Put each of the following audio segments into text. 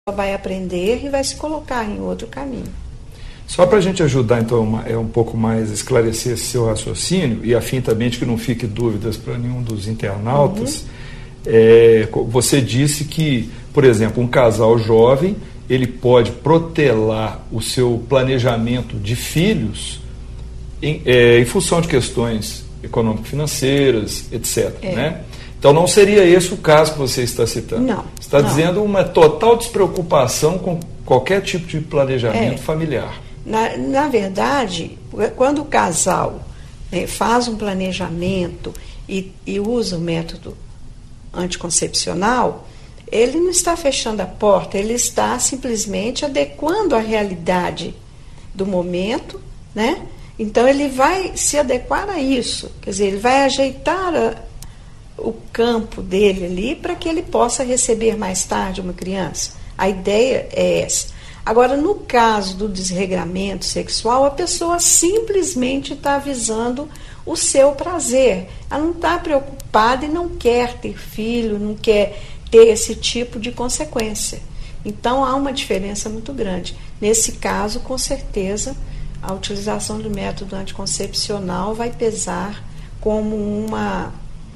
vai aprender e vai se colocar em outro caminho. Só para a gente ajudar, então, um pouco mais esclarecer esse seu raciocínio, e a fim também de que não fique dúvidas para nenhum dos internautas, você disse que, por exemplo, um casal jovem, ele pode protelar o seu planejamento de filhos em função de questões econômico-financeiras, etc. Né? Então não seria esse o caso que você está citando. Não. Você está dizendo uma total despreocupação com qualquer tipo de planejamento familiar. Na verdade, quando o casal faz um planejamento e usa o método anticoncepcional, ele não está fechando a porta, ele está simplesmente adequando a realidade do momento, né? Então ele vai se adequar a isso, quer dizer, ele vai ajeitar o campo dele ali para que ele possa receber mais tarde uma criança. A ideia é essa. Agora, no caso do desregramento sexual, a pessoa simplesmente está visando o seu prazer. Ela não está preocupada e não quer ter filho, não quer ter esse tipo de consequência. Então, há uma diferença muito grande. Nesse caso, com certeza, a utilização do método anticoncepcional vai pesar como uma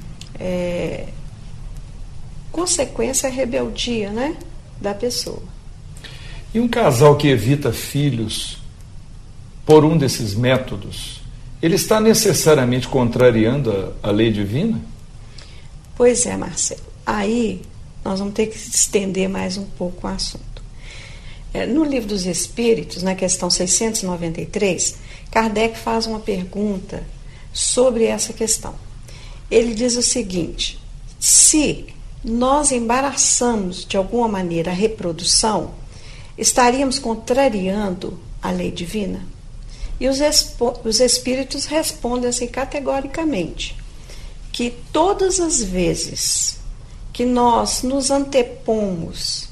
consequência à rebeldia, né, da pessoa. E um casal que evita filhos por um desses métodos, ele está necessariamente contrariando a lei divina? Pois é, Marcelo. Aí nós vamos ter que estender mais um pouco o assunto. No Livro dos Espíritos, na questão 693, Kardec faz uma pergunta sobre essa questão. Ele diz o seguinte: se nós embaraçamos de alguma maneira a reprodução, estaríamos contrariando a lei divina? E os espíritos respondem assim categoricamente, que todas as vezes que nós nos antepomos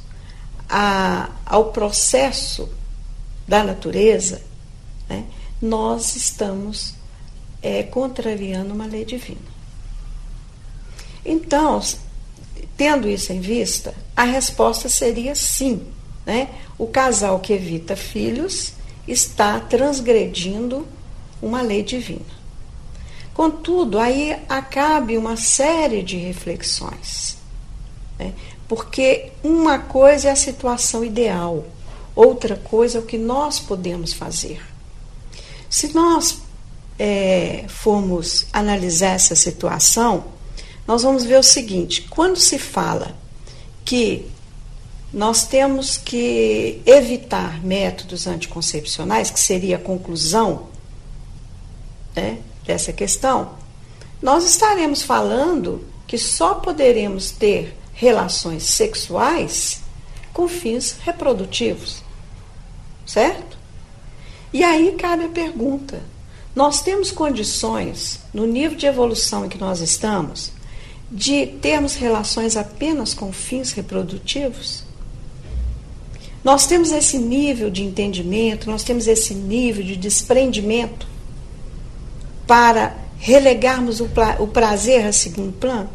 ao processo da natureza, né, nós estamos contrariando uma lei divina. Então, tendo isso em vista, a resposta seria sim, né? O casal que evita filhos está transgredindo uma lei divina. Contudo, aí cabe uma série de reflexões, né? Porque uma coisa é a situação ideal, outra coisa é o que nós podemos fazer. Se nós formos analisar essa situação, nós vamos ver o seguinte: quando se fala que nós temos que evitar métodos anticoncepcionais, que seria a conclusão, né, dessa questão, nós estaremos falando que só poderemos ter relações sexuais com fins reprodutivos, certo? E aí cabe a pergunta: nós temos condições, no nível de evolução em que nós estamos, de termos relações apenas com fins reprodutivos? Nós temos esse nível de entendimento, nós temos esse nível de desprendimento para relegarmos o prazer a segundo plano?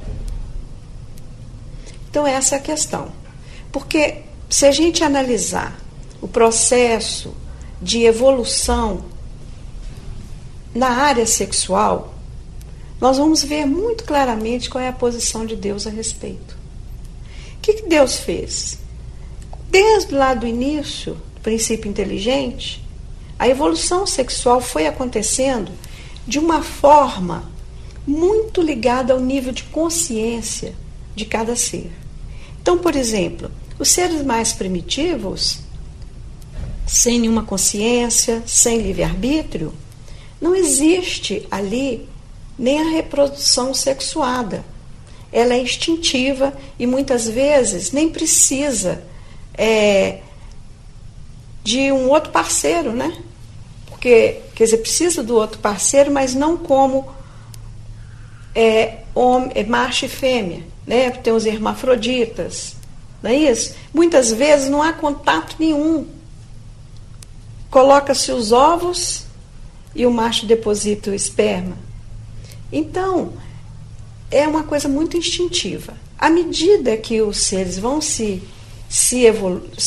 Então, essa é a questão. Porque se a gente analisar o processo de evolução na área sexual, nós vamos ver muito claramente qual é a posição de Deus a respeito. O que Deus fez? Desde lá do início, do princípio inteligente, a evolução sexual foi acontecendo de uma forma muito ligada ao nível de consciência de cada ser. Então, por exemplo, os seres mais primitivos, sem nenhuma consciência, sem livre-arbítrio, não existe ali nem a reprodução sexuada. Ela é instintiva e muitas vezes nem precisa de um outro parceiro, né? Porque, quer dizer, precisa do outro parceiro, mas não como macho e fêmea, né? Tem os hermafroditas, não é isso? Muitas vezes não há contato nenhum. Coloca-se os ovos e o macho deposita o esperma. Então, é uma coisa muito instintiva. À medida que os seres vão se